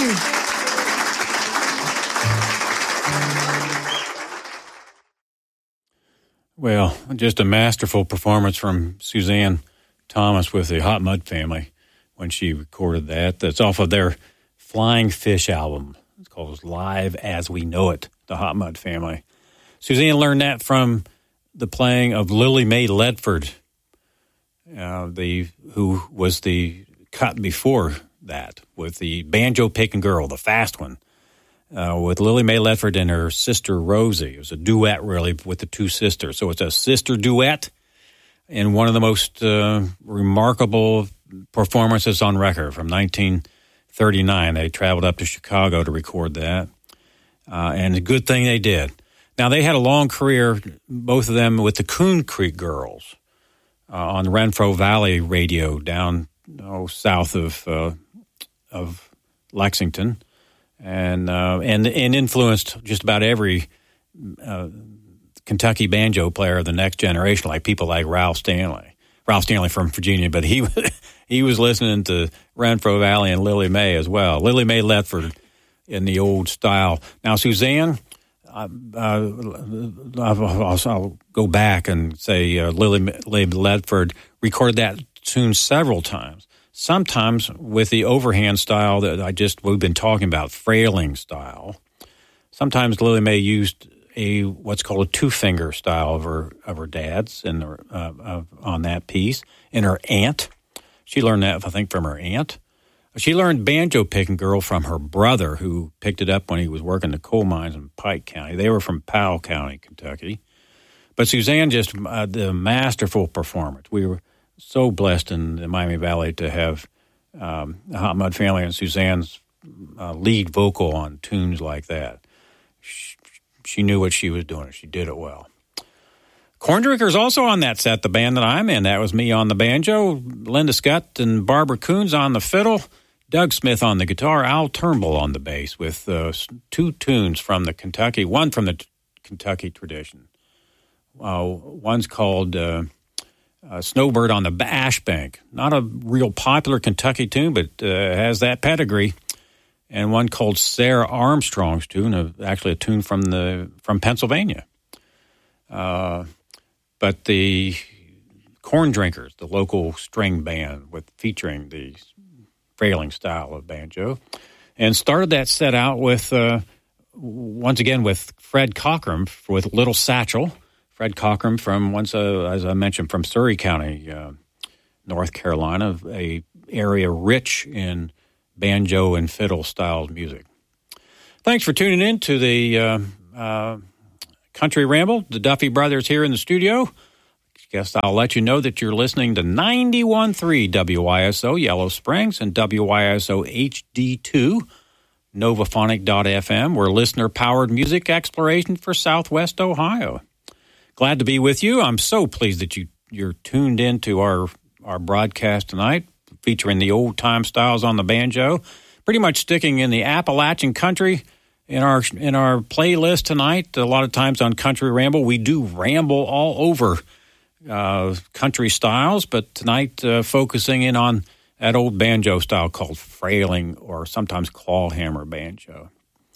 you. Well, just a masterful performance from Suzanne Thomas with the Hot Mud Family when she recorded that. That's off of their Flying Fish album. It's called Live As We Know It, the Hot Mud Family. Suzanne learned that from the playing of Lily Mae Ledford, who was the cut before that with the Banjo Picking Girl, the fast one, with Lily Mae Ledford and her sister Rosie. It was a duet, really, with the two sisters. So it's a sister duet and one of the most remarkable performances on record from 1939. They traveled up to Chicago to record that, and a good thing they did. Now, they had a long career, both of them, with the Coon Creek Girls on Renfro Valley radio down south of Lexington, and influenced just about every Kentucky banjo player of the next generation, like people like Ralph Stanley. Ralph Stanley from Virginia, but he was listening to Renfro Valley and Lily Mae as well. Lily Mae Ledford in the old style. Now, Suzanne, I'll go back and say Lily Mae Ledford recorded that tune several times. Sometimes with the overhand style that we've been talking about, frailing style. Sometimes Lily Mae used what's called a two-finger style of her dad's on that piece. And her aunt, she learned that, I think, from her aunt. She learned Banjo Picking Girl from her brother, who picked it up when he was working the coal mines in Pike County. They were from Powell County, Kentucky. But Suzanne, just the masterful performance. We were so blessed in the Miami Valley to have the Hot Mud Family and Suzanne's lead vocal on tunes like that. She knew what she was doing. She did it well. Corn Drinkers also on that set, the band that I'm in. That was me on the banjo, Linda Scott and Barbara Coons on the fiddle, Doug Smith on the guitar, Al Turnbull on the bass with two tunes from the Kentucky, one from the Kentucky tradition. One's called Snowbird on the Ash Bank. Not a real popular Kentucky tune, but has that pedigree. And one called Sarah Armstrong's tune, actually a tune from Pennsylvania. But the Corn Drinkers, the local string band featuring the frailing style of banjo, and started that set out with, once again, with Fred Cockrum with Little Satchel. Fred Cockrum from, as I mentioned, from Surry County, North Carolina, a area rich in banjo and fiddle styled music. Thanks for tuning in to the Country Ramble. The Duffy Brothers here in the studio. Guess I'll let you know that you're listening to 91.3 WYSO Yellow Springs and WYSO HD2 Novaphonic.fm. We're listener-powered music exploration for Southwest Ohio. Glad to be with you. I'm so pleased that you're tuned in to our broadcast tonight, featuring the old-time styles on the banjo, pretty much sticking in the Appalachian country in our playlist tonight. A lot of times on Country Ramble, we do ramble all over country styles, but tonight focusing in on that old banjo style called frailing or sometimes clawhammer banjo.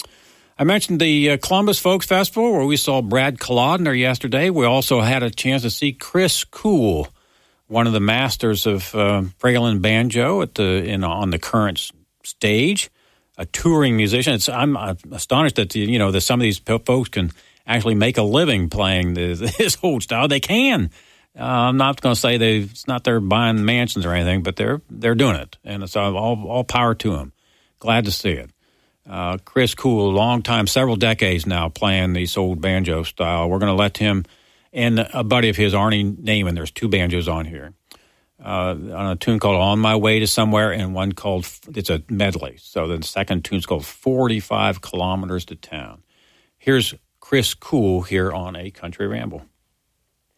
I mentioned the Columbus Folks Festival where we saw Brad Kolodner yesterday. We also had a chance to see Chris Kuhl, one of the masters of frailing banjo on the current stage, a touring musician. I'm astonished that that some of these folks can actually make a living playing this old style. They can. I'm not going to say it's not they're buying mansions or anything, but they're doing it, and it's all power to them. Glad to see it. Chris Kuhl, long time, several decades now, playing this old banjo style. We're going to let him and a buddy of his, Arnie Naiman, there's two banjos on here, on a tune called On My Way to Somewhere, and one called, it's a medley. So the second tune's called 45 Kilometers to Town. Here's Chris Kuhl here on A Country Ramble.